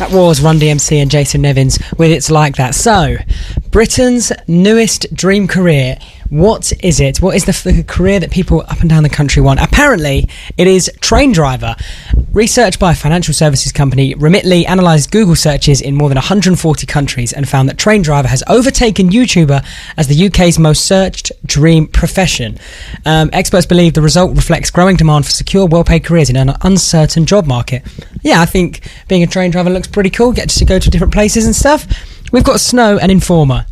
That was Run DMC and Jason Nevins with It's Like That. So, Britain's newest dream career. What is it? What is the career that people up and down the country want? Apparently, it is train driver. Research by a financial services company, Remitly, analysed Google searches in more than 140 countries and found that train driver has overtaken YouTuber as the UK's most searched dream profession. Experts believe the result reflects growing demand for secure, well-paid careers in an uncertain job market. Yeah, I think being a train driver looks pretty cool. Get to go to different places and stuff. We've got Snow and Informer